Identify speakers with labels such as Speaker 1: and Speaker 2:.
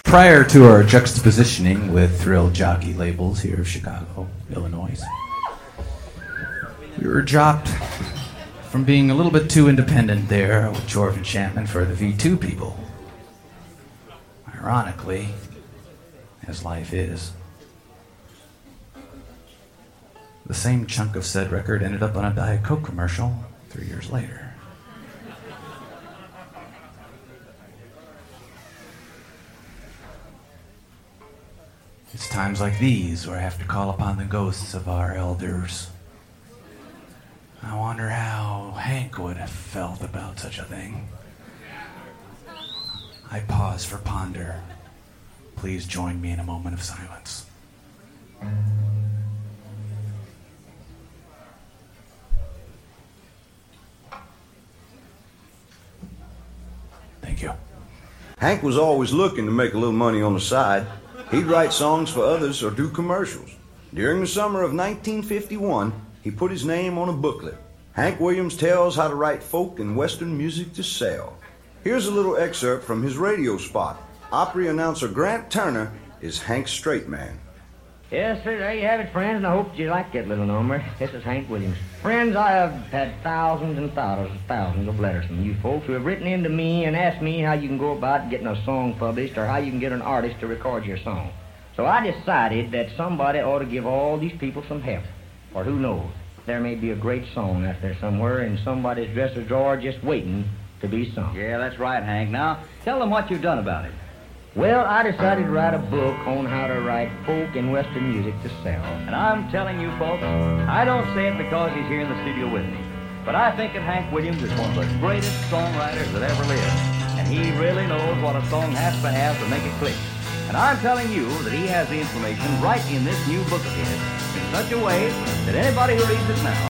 Speaker 1: Prior to our juxtapositioning with thrill jockey labels here of Chicago, Illinois, we were jocked from being a little bit too independent there with Chore of Enchantment for the V2 people. Ironically, as life is, the same chunk of said record ended up on a Diet Coke commercial 3 years later. It's times like these where I have to call upon the ghosts of our elders. I wonder how Hank would have felt about such a thing. I pause for ponder. Please join me in a moment of silence. Thank you.
Speaker 2: Hank was always looking to make a little money on the side. He'd write songs for others or do commercials. During the summer of 1951, he put his name on a booklet. Hank Williams Tells How to Write Folk and Western Music to Sell. Here's a little excerpt from his radio spot. Opry announcer Grant Turner is Hank's straight man.
Speaker 3: Yes, sir, there you have it, friends, and I hope you like that little number. This is Hank Williams. Friends, I have had thousands and thousands of letters from you folks who have written in to me and asked me how you can go about getting a song published or how you can get an artist to record your song. So I decided that somebody ought to give all these people some help. Or who knows, there may be a great song out there somewhere in somebody's dresser drawer just waiting to be sung.
Speaker 4: Yeah, that's right, Hank. Now, tell them what you've done about it.
Speaker 3: Well, I decided to write a book on how to write folk and Western music to sell.
Speaker 4: And I'm telling you, folks, I don't say it because he's here in the studio with me, but I think that Hank Williams is one of the greatest songwriters that ever lived, and he really knows what a song has to have to make it click. And I'm telling you that he has the information right in this new book of his in such a way that anybody who reads it now